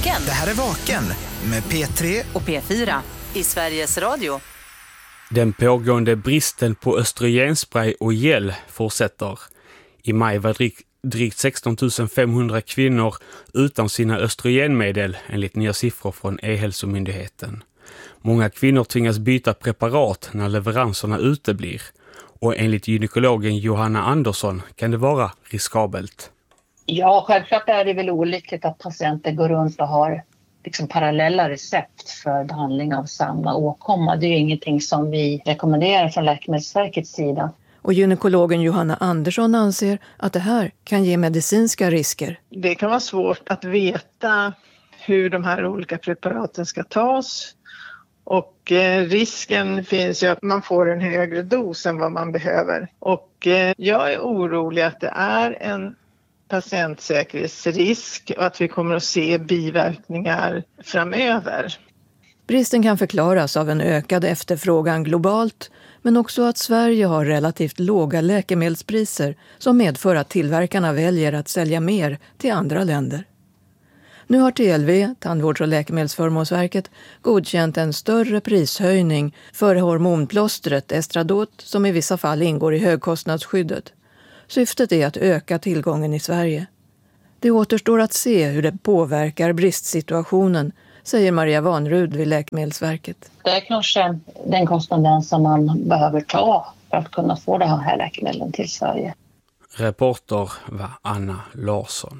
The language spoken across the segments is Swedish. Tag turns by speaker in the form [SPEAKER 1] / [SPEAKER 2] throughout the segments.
[SPEAKER 1] Vaken.
[SPEAKER 2] Det här är Vaken med P3
[SPEAKER 1] och P4 i Sveriges Radio.
[SPEAKER 3] Den pågående bristen på östrogenspray och gel fortsätter. I maj var drygt 16 500 kvinnor utan sina östrogenmedel enligt nya siffror från E-hälsomyndigheten. Många kvinnor tvingas byta preparat när leveranserna uteblir. Och enligt gynekologen Johanna Andersson kan det vara riskabelt.
[SPEAKER 4] Ja, självklart är det väl olyckligt att patienter går runt och har parallella recept för behandling av samma åkomma. Det är ju ingenting som vi rekommenderar från Läkemedelsverkets sida.
[SPEAKER 5] Och gynekologen Johanna Andersson anser att det här kan ge medicinska risker.
[SPEAKER 6] Det kan vara svårt att veta hur de här olika preparaten ska tas. Och risken finns ju att man får en högre dos än vad man behöver. Och jag är orolig att det är en patientsäkerhetsrisk och att vi kommer att se biverkningar framöver.
[SPEAKER 5] Bristen kan förklaras av en ökad efterfrågan globalt, men också att Sverige har relativt låga läkemedelspriser som medför att tillverkarna väljer att sälja mer till andra länder. Nu har TLV, Tandvårds- och läkemedelsförmånsverket, godkänt en större prishöjning för hormonplåstret Estradot som i vissa fall ingår i högkostnadsskyddet. Syftet är att öka tillgången i Sverige. Det återstår att se hur det påverkar bristsituationen, säger Maria Vanrud vid Läkemedelsverket.
[SPEAKER 4] Det är kanske den kostnaden som man behöver ta för att kunna få det här läkemedlen till Sverige.
[SPEAKER 3] Reporter var Anna Larsson.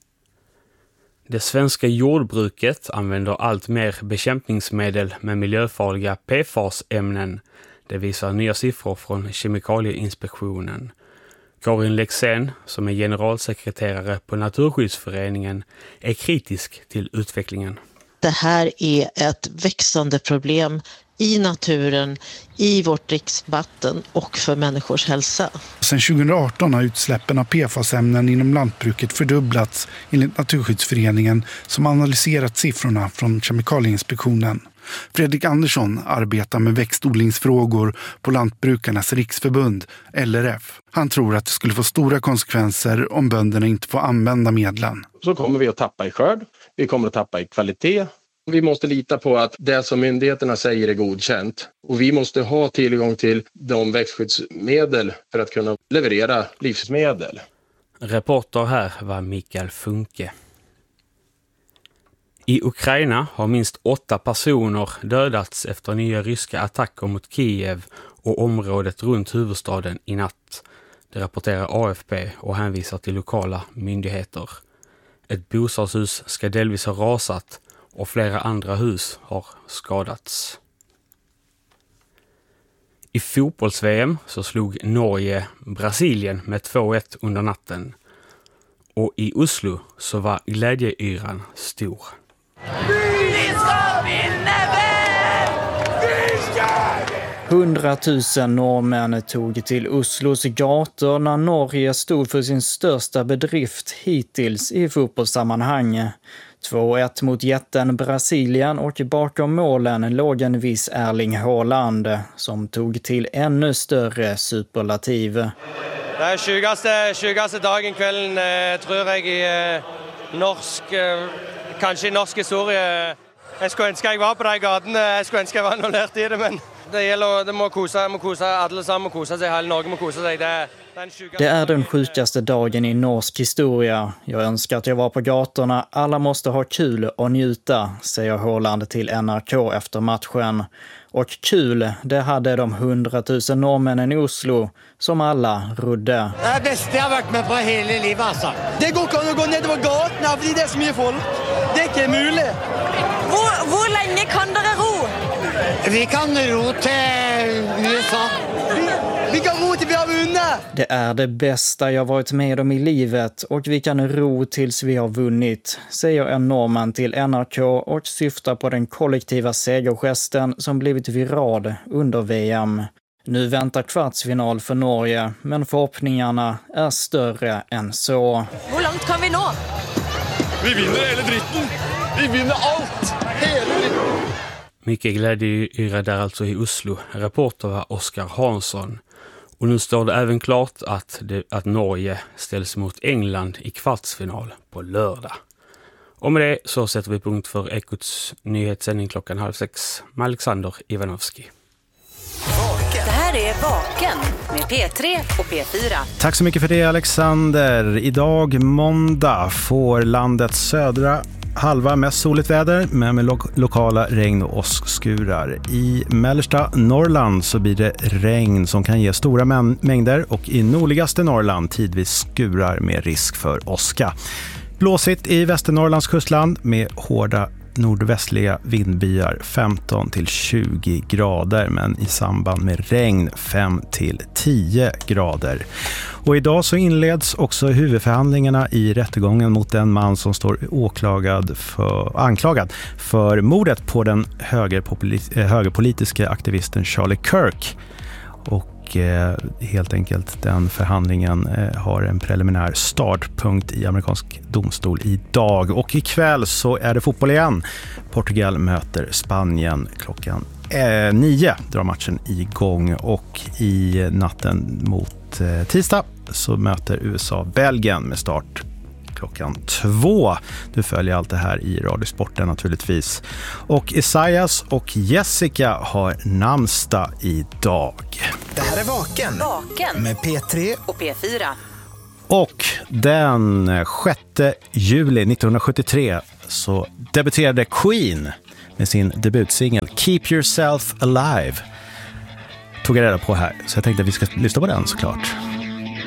[SPEAKER 3] Det svenska jordbruket använder allt mer bekämpningsmedel med miljöfarliga PFAS-ämnen. Det visar nya siffror från Kemikalieinspektionen. Karin Lexén, som är generalsekreterare på Naturskyddsföreningen, är kritisk till utvecklingen.
[SPEAKER 7] Det här är ett växande problem i naturen, i vårt dricksvatten och för människors hälsa.
[SPEAKER 8] Sedan 2018 har utsläppen av PFAS-ämnen inom lantbruket fördubblats enligt Naturskyddsföreningen som analyserat siffrorna från Kemikalieinspektionen. Fredrik Andersson arbetar med växtodlingsfrågor på Lantbrukarnas riksförbund, LRF. Han tror att det skulle få stora konsekvenser om bönderna inte får använda medlen.
[SPEAKER 9] Så kommer vi att tappa i skörd, vi kommer att tappa i kvalitet. Vi måste lita på att det som myndigheterna säger är godkänt. Och vi måste ha tillgång till de växtskyddsmedel för att kunna leverera livsmedel.
[SPEAKER 3] Reporter här var Mikael Funke. I Ukraina har minst 8 personer dödats efter nya ryska attacker mot Kiev och området runt huvudstaden i natt. Det rapporterar AFP och hänvisar till lokala myndigheter. Ett bostadshus ska delvis ha rasat och flera andra hus har skadats. I fotbolls-VM så slog Norge Brasilien med 2-1 under natten. Och i Oslo så var glädjeyran stor.
[SPEAKER 10] Vi ska vinna väl! Vi ska!
[SPEAKER 11] 100 000 norrmän tog till Oslos gator när Norge stod för sin största bedrift hittills i fotbollssammanhang. 2-1 mot jätten Brasilien och bakom målen låg en viss Erling Haaland som tog till ännu större superlativ.
[SPEAKER 12] Det är 20. dagen kvällen tror jag i norsk, kanske i norsk historia. Jag skulle önska jag var på de gatene, jag skulle önska jag var involvert i det, men det gäller, det må kosa alla sammen, kosa sig, hela Norge må kosa sig.
[SPEAKER 11] Det är den sjukaste dagen i norsk historia. Jag önskar att jag var på gatorna. Alla måste ha kul och njuta, säger Haaland till NRK efter matchen. Och kul, det hade de 100 000 norrmännen i Oslo, som alla rodde.
[SPEAKER 10] Det är bästa jag har varit med på hela livet, alltså. Det går inte att gå ner på gatorna, för det är så mycket folk. Det är inte möjligt. Hvor länge kan dere ro? Vi kan ro till USA. Vi kan ro till vi har vunnit!
[SPEAKER 11] Det är det bästa jag varit med om i livet och vi kan ro tills vi har vunnit, säger en norrman till NRK och syftar på den kollektiva segergesten som blivit viral under VM. Nu väntar kvartsfinal för Norge, men förhoppningarna är större än så.
[SPEAKER 10] Hur långt kan vi nå?
[SPEAKER 9] Vi vinner hela dritten! Vi vinner allt! Hela dritten!
[SPEAKER 3] Mycket glädjeyra där alltså i Oslo. Reporter var Oskar Hansson. Och nu står det även klart att Norge ställs mot England i kvartsfinal på lördag. Och med det så sätter vi punkt för Ekots nyhetssändning 5:30 med Alexander Ivanovski.
[SPEAKER 1] Det här är Vaken med P3 och P4.
[SPEAKER 13] Tack så mycket för det, Alexander. Idag måndag får landets södra halva mest soligt väder med lokala regn- och åskskurar. I mellersta Norrland så blir det regn som kan ge stora mängder och i nordligaste Norrland tidvis skurar med risk för åska. Blåsigt i Västernorrlands kustland med hårda nordvästliga vindbyar 15 till 20 grader, men i samband med regn 5 till 10 grader. Och idag så inleds också huvudförhandlingarna i rättegången mot den man som står anklagad för mordet på den högerpolitiska aktivisten Charlie Kirk. Och helt enkelt den förhandlingen har en preliminär startpunkt i amerikansk domstol idag. Och ikväll så är det fotboll igen. Portugal möter Spanien klockan 9 drar matchen igång, och i natten mot tisdag så möter USA Belgien med start klockan 2. Du följer allt det här i Radiosporten naturligtvis. Och Isaias och Jessica har namnsdag idag.
[SPEAKER 2] Det här är Vaken med P3
[SPEAKER 1] och P4.
[SPEAKER 13] Och den 6 juli 1973 så debuterade Queen med sin debutsingel Keep Yourself Alive. Tog jag reda på här, så jag tänkte att vi ska lyssna på den såklart.